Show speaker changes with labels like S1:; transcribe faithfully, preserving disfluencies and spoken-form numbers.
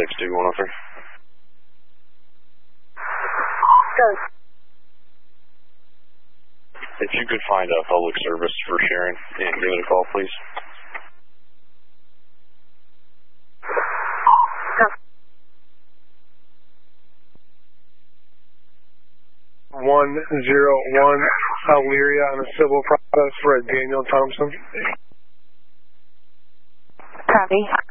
S1: six two one oh three.
S2: Good.
S1: If you could find a public service for Sharon and give it a call, please.
S3: one zero one Elyria on a civil process for a Daniel Thompson.
S2: Copy.